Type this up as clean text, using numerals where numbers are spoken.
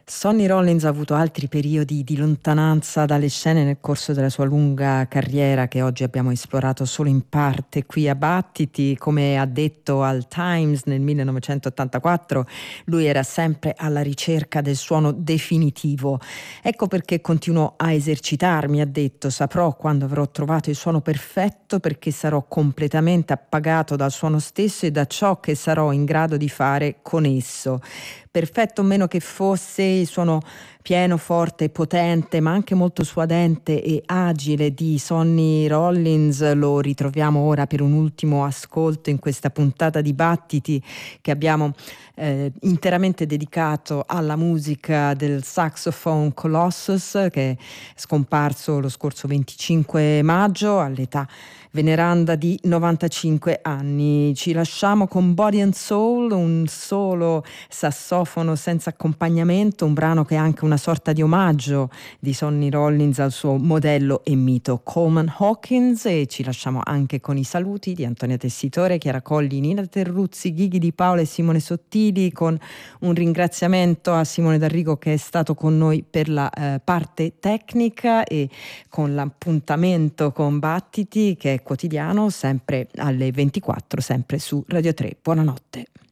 Sonny Rollins ha avuto altri periodi di lontananza dalle scene nel corso della sua lunga carriera che oggi abbiamo esplorato solo in parte qui a Battiti. Come ha detto al Times nel 1984, lui era sempre alla ricerca del suono definitivo. Ecco perché continuo a esercitarmi, ha detto, saprò quando avrò trovato il suono perfetto perché sarò completamente appagato dal suono stesso e da ciò che sarò in grado di fare con esso. Perfetto o meno che fosse, il suono pieno, forte, potente, ma anche molto suadente e agile di Sonny Rollins lo ritroviamo ora per un ultimo ascolto in questa puntata di Battiti che abbiamo interamente dedicato alla musica del Saxophone Colossus, che è scomparso lo scorso 25 maggio all'età veneranda di 95 anni. Ci lasciamo con Body and Soul, un solo sassofono senza accompagnamento, un brano che è anche una sorta di omaggio di Sonny Rollins al suo modello e mito Coleman Hawkins, e ci lasciamo anche con i saluti di Antonia Tessitore, Chiara Colli, Nina Terruzzi, Ghighi Di Paola e Simone Sottili, con un ringraziamento a Simone D'Arrigo che è stato con noi per la parte tecnica, e con l'appuntamento con Battiti che è quotidiano sempre alle 24, sempre su Radio 3. Buonanotte.